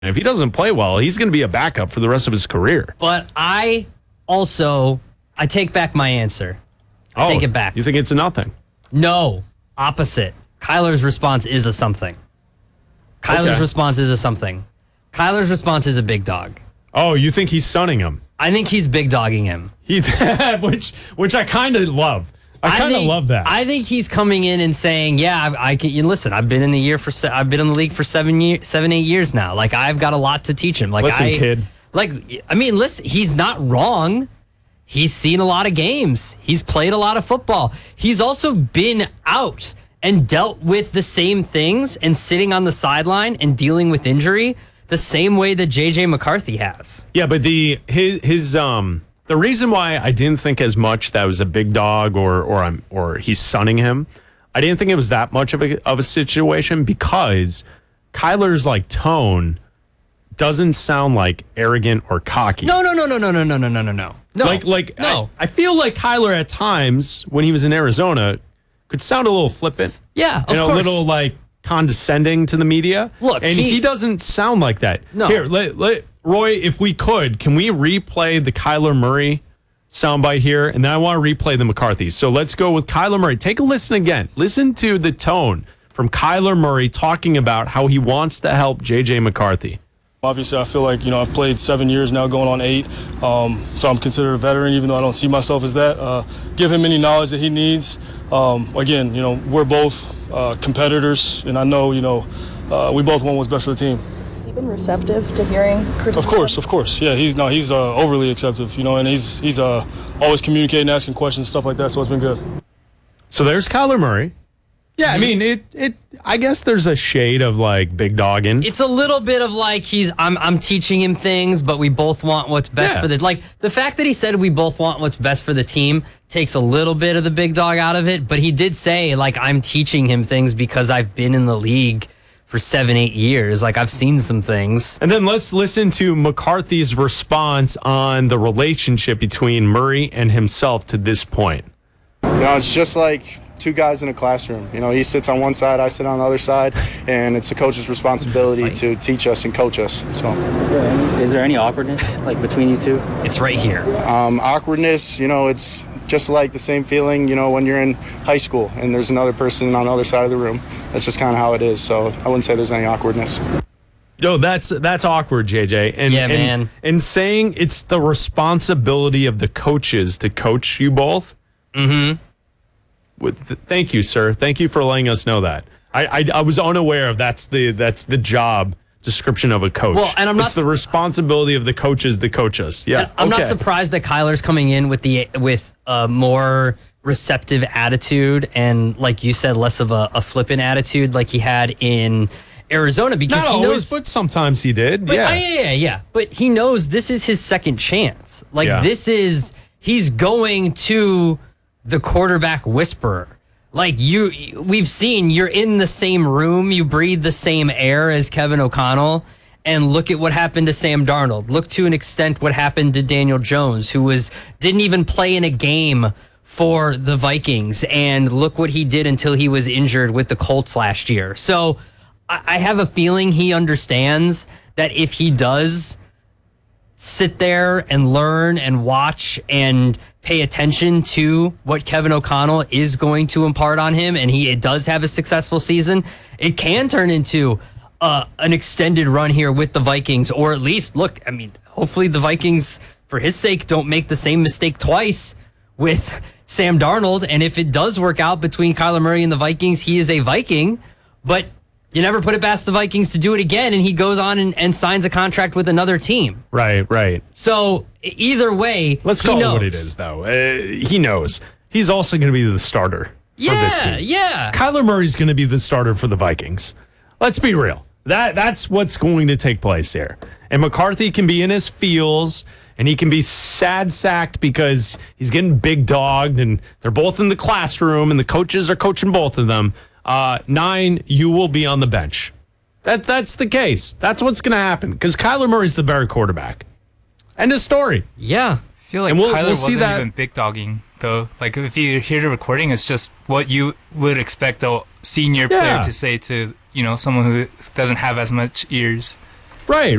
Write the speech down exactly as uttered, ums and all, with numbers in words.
If he doesn't play well, he's going to be a backup for the rest of his career. But I also, I take back my answer. I oh, take it back. You think it's a nothing? No, opposite. Kyler's response is a something. Kyler's okay. response is a something. Kyler's response is a big dog. Oh, you think he's sunning him? I think he's big dogging him. He, which, which I kind of love. I kind of love that. I think he's coming in and saying, "Yeah, I, I can." You listen, I've been in the year for, se- I've been in the league for seven years, seven, eight years now. Like I've got a lot to teach him. Like listen, I, kid. Like I mean, listen, he's not wrong. He's seen a lot of games. He's played a lot of football. He's also been out and dealt with the same things and sitting on the sideline and dealing with injury the same way that J J McCarthy has. Yeah, but the his his um. The reason why I didn't think as much that was a big dog or or I'm or he's sunning him, I didn't think it was that much of a of a situation because Kyler's like tone doesn't sound like arrogant or cocky. No, no, no, no, no, no, no, no, no, no, no. No. Like like no. I, I feel like Kyler at times when he was in Arizona could sound a little flippant. Yeah, of and course. a little like condescending to the media. Look, and he, he doesn't sound like that. No. Here, let, let Roy, if we could, can we replay the Kyler Murray soundbite here? And then I want to replay the McCarthy. So let's go with Kyler Murray. Take a listen again. Listen to the tone from Kyler Murray talking about how he wants to help J J McCarthy. Obviously, I feel like, you know, I've played seven years now, going on eight. Um, so I'm considered a veteran, even though I don't see myself as that. Uh, give him any knowledge that he needs. Um, again, you know, we're both uh, competitors, and I know, you know, uh, we both want what's best for the team. Has he been receptive to hearing criticism? Of course, of course. Yeah, he's no, he's uh, overly acceptive, you know, and he's he's uh, always communicating, asking questions, stuff like that. So it's been good. So there's Kyler Murray. Yeah, I mean, it. It. I guess there's a shade of like big dogging. It's a little bit of like he's. I'm. I'm teaching him things, but we both want what's best Yeah. for the. Like the fact that he said we both want what's best for the team takes a little bit of the big dog out of it. But he did say like I'm teaching him things because I've been in the league for seven, eight years. Like I've seen some things. And then let's listen to McCarthy's response on the relationship between Murray and himself to this point. You know, it's just like two guys in a classroom. You know, he sits on one side, I sit on the other side, and it's the coach's responsibility to teach us and coach us. So, is there any, is there any awkwardness like between you two? It's right here. um, awkwardness, you know, it's just like the same feeling, you know, when you're in high school and there's another person on the other side of the room. That's just kind of how it is. So I wouldn't say there's any awkwardness. No, that's that's awkward, J J. And, Yeah, and, man. And saying it's the responsibility of the coaches to coach you both. Mm-hmm. With the, thank you, sir. Thank you for letting us know that. I, I I was unaware of that's the that's the job description of a coach. Well, and I'm not it's the responsibility of the coaches to coach us. Yeah, I'm okay. not surprised that Kyler's coming in with the with a more receptive attitude and, like you said, less of a, a flippant attitude like he had in Arizona because Not he always, knows. but sometimes he did. But, yeah. uh, yeah, yeah, yeah. But he knows this is his second chance. Like Yeah. this is he's going to the quarterback whisperer. Like you, we've seen you're in the same room, you breathe the same air as Kevin O'Connell, and look at what happened to Sam Darnold. Look to an extent what happened to Daniel Jones, who was didn't even play in a game for the Vikings, and look what he did until he was injured with the Colts last year. So I, I have a feeling he understands that if he does sit there and learn and watch and pay attention to what Kevin O'Connell is going to impart on him, and he it does have a successful season, it can turn into uh, an extended run here with the Vikings, or at least, look, I mean, hopefully the Vikings, for his sake, don't make the same mistake twice with Sam Darnold, and if it does work out between Kyler Murray and the Vikings, he is a Viking, but you never put it past the Vikings to do it again, and he goes on and, and signs a contract with another team. Right, right. So either way, Let's he call knows. it what it is, though. Uh, he knows. He's also going to be the starter Yeah, for this team. yeah. Kyler Murray's going to be the starter for the Vikings. Let's be real. That That's what's going to take place here. And McCarthy can be in his feels, and he can be sad sacked because he's getting big dogged, and they're both in the classroom, and the coaches are coaching both of them. Uh, nine, you will be on the bench. That That's the case. That's what's going to happen because Kyler Murray's the better quarterback. End of story. Yeah. I feel like And we'll- Kyler we'll see wasn't that- even big dogging though. Like if you hear the recording, it's just what you would expect a senior Yeah. player to say to, you know, someone who doesn't have as much ears. Right.